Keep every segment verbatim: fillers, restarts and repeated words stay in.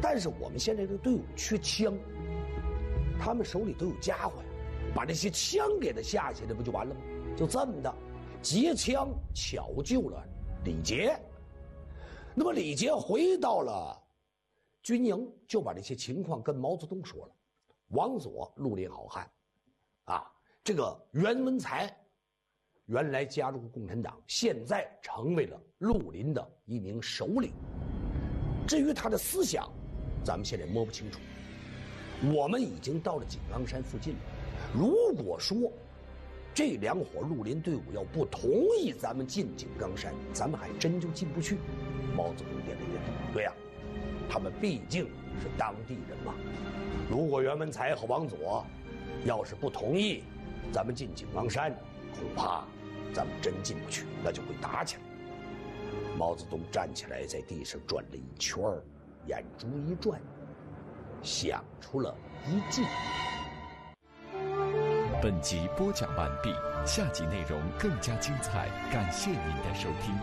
但是我们现在这个队伍缺枪，他们手里都有家伙呀，把这些枪给他下去，这不就完了吗？就这么的，劫枪巧救了李杰。那么李杰回到了军营，就把这些情况跟毛泽东说了。王佐绿林好汉，啊，这个袁文才原来加入共产党，现在成为了绿林的一名首领。至于他的思想，咱们现在摸不清楚。我们已经到了井冈山附近了。如果说这两伙绿林队伍要不同意咱们进井冈山，咱们还真就进不去。毛泽东点了点头，对呀、啊，他们毕竟是当地人嘛。如果袁文才和王佐要是不同意咱们进井冈山，恐怕咱们真进不去，那就会打起来。毛泽东站起来，在地上转了一圈，眼珠一转，想出了一计。 本集播讲完毕，下集内容更加精彩，感谢您的收听。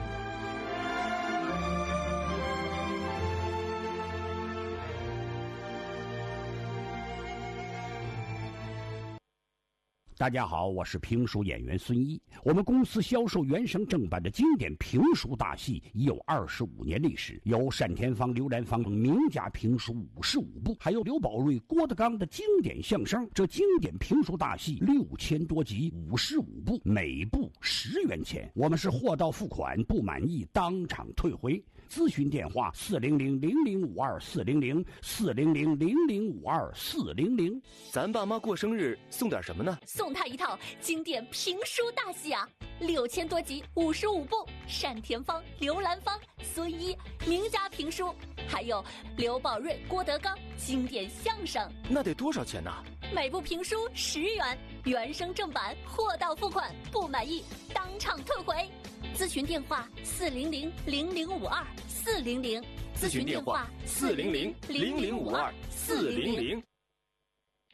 大家好，我是评书演员孙一。我们公司销售原声正版的经典评书大戏已有二十五年历史，有单田芳、刘兰芳名家评书五十五部，还有刘宝瑞、郭德纲的经典相声。这经典评书大戏六千多集，五十五部，每部十元钱。我们是货到付款，不满意当场退回。咨询电话：四零零零零五二四零零四零零零零五二四零零。 咱爸妈过生日送点什么呢？ 送他一套经典评书大戏啊，六千多集，五十五部，单田芳、刘兰芳、孙一名家评书，还有刘宝瑞、郭德纲经典相声。 那得多少钱呢？ 每部评书十元，原声正版，货到付款，不满意当场退回。咨询电话：四零零零零五二四零零。 咨询电话：四零零零零五二四零零。